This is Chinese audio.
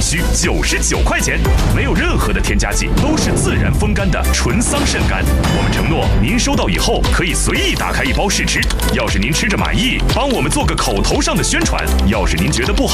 需99块钱，没有任何的添加剂，都是自然风干的纯桑葚干。我们承诺您收到以后可以随意打开一包试吃，要是您吃着满意，帮我们做个口头上的宣传；要是您觉得不好，